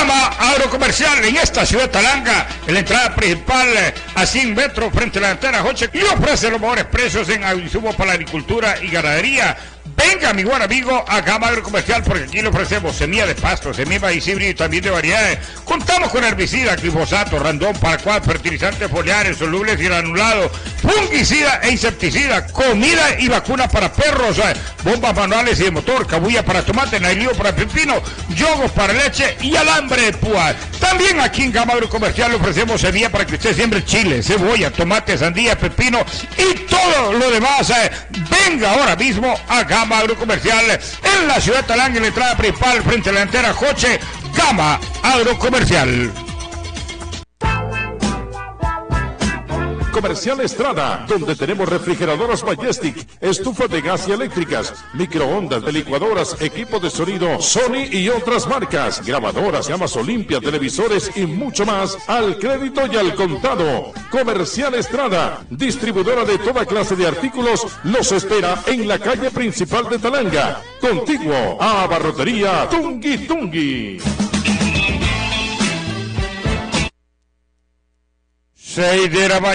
Gama Agrocomercial en esta ciudad de Talanga, en la entrada principal a 100 metros frente a la antena Joche, y ofrece los mejores precios en insumos para la agricultura y ganadería. Venga, mi buen amigo, a Gama Agrocomercial, porque aquí le ofrecemos semilla de pasto, semilla de maíz híbrido y también de variedades. Contamos con herbicida, glifosato, randón, paraquat, fertilizantes foliares, solubles y granulados, fungicida e insecticida, comida y vacuna para perros, bombas manuales y de motor, cabulla para tomate, nailío para pepino, yogos para leche y alambre de púa. También aquí en Gama Agrocomercial le ofrecemos semilla para que usted siembre chile, cebolla, tomate, sandía, pepino y todo lo demás. Venga ahora mismo a Gama Agrocomercial en la ciudad de Talanga, en la entrada principal frente a la antena Joche. Gama Agrocomercial. Comercial Estrada, donde tenemos refrigeradoras Majestic, estufas de gas y eléctricas, microondas, licuadoras, equipo de sonido Sony y otras marcas, grabadoras, llamas Olimpia, televisores y mucho más al crédito y al contado. Comercial Estrada, distribuidora de toda clase de artículos, los espera en la calle principal de Talanga, contiguo a Abarrotería Tungui Tungui. 6 de la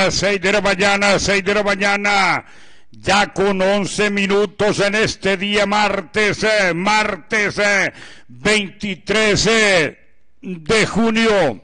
mañana, ya con 11 minutos en este día martes 23 de junio,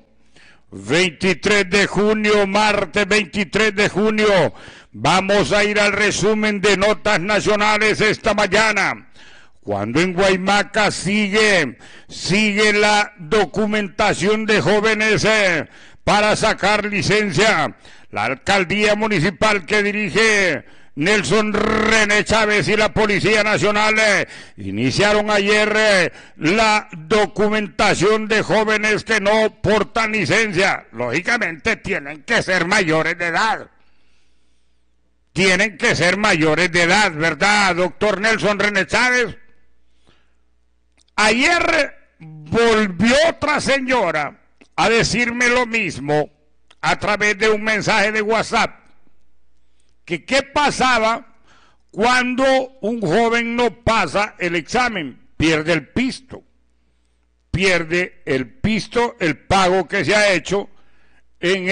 martes 23 de junio. Vamos a ir al resumen de notas nacionales esta mañana. Cuando en Guaymaca sigue la documentación de jóvenes para sacar licencia. La alcaldía municipal que dirige Nelson René Chávez y la Policía Nacional iniciaron ayer la documentación de jóvenes que no portan licencia. Lógicamente tienen que ser mayores de edad. Tienen que ser mayores de edad, ¿verdad, doctor Nelson René Chávez? Ayer volvió otra señora a decirme lo mismo a través de un mensaje de WhatsApp, que qué pasaba cuando un joven no pasa el examen, pierde el pisto, el pago que se ha hecho en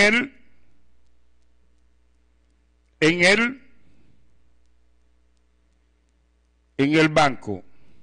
el banco.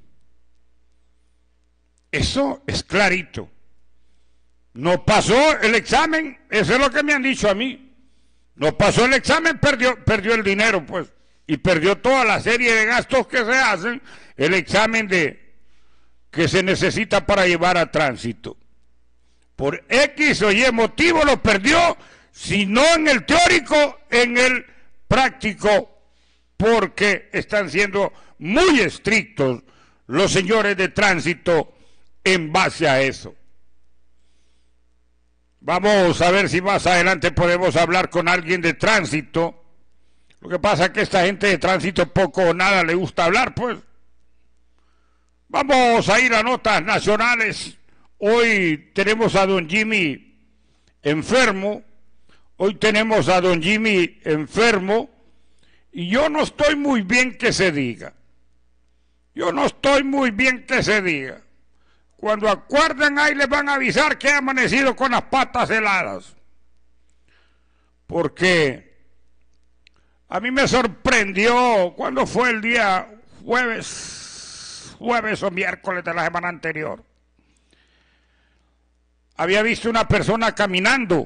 Eso es clarito. No pasó el examen, eso es lo que me han dicho a mí. No pasó el examen, perdió el dinero, pues, y perdió toda la serie de gastos que se hacen, el examen que se necesita para llevar a tránsito. Por X o Y motivo lo perdió, si no en el teórico, en el práctico, porque están siendo muy estrictos los señores de tránsito en base a eso. Vamos a ver si más adelante podemos hablar con alguien de tránsito. Lo que pasa es que esta gente de tránsito poco o nada le gusta hablar, pues. Vamos a ir a notas nacionales. Hoy tenemos a don Jimmy enfermo. Y yo no estoy muy bien que se diga. Cuando acuerden ahí les van a avisar que ha amanecido con las patas heladas. Porque a mí me sorprendió cuando fue el día jueves o miércoles de la semana anterior. Había visto una persona caminando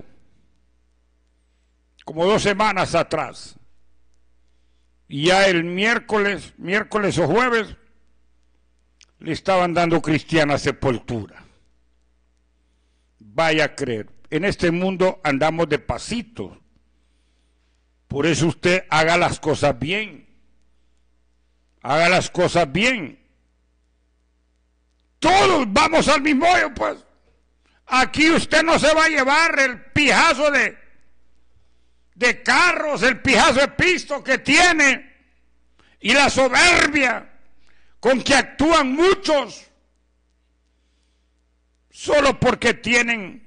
como 2 semanas atrás. Y ya el miércoles o jueves le estaban dando cristiana sepultura. Vaya a creer, en este mundo andamos de pasito. Por eso usted haga las cosas bien. Todos vamos al mismo hoyo, pues. Aquí usted no se va a llevar el pijazo de carros, el pijazo de pisto que tiene y la soberbia con que actúan muchos solo porque tienen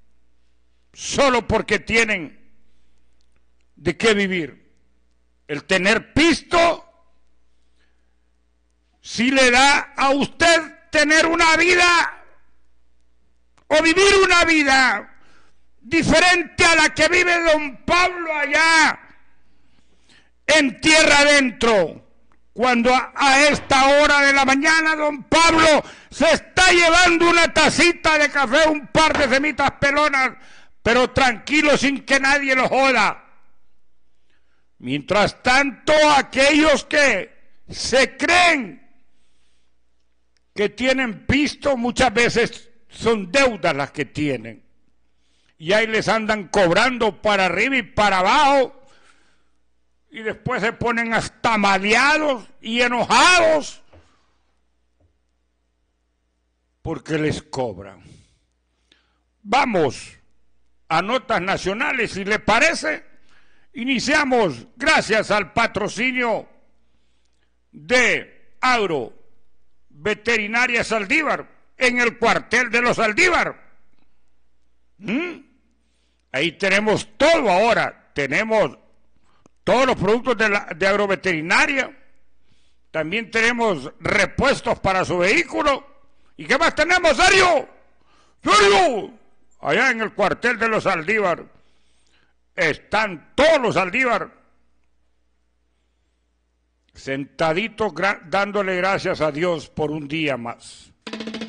de qué vivir. El tener pisto sí le da a usted tener una vida o vivir una vida diferente a la que vive don Pablo allá en tierra adentro, cuando a esta hora de la mañana don Pablo se está llevando una tacita de café, un par de semitas pelonas, pero tranquilo sin que nadie lo joda. Mientras tanto, aquellos que se creen que tienen pisto, muchas veces son deudas las que tienen. Y ahí les andan cobrando para arriba y para abajo. Y después se ponen hasta maleados y enojados porque les cobran. Vamos a notas nacionales, si le parece. Iniciamos gracias al patrocinio de Agroveterinaria Saldívar en el cuartel de los Saldívar. Ahí tenemos todo ahora. Tenemos todos los productos de agroveterinaria. También tenemos repuestos para su vehículo. ¿Y qué más tenemos, Sergio? ¡Sergio! Allá en el cuartel de los Saldívar están todos los Saldívar sentaditos dándole gracias a Dios por un día más.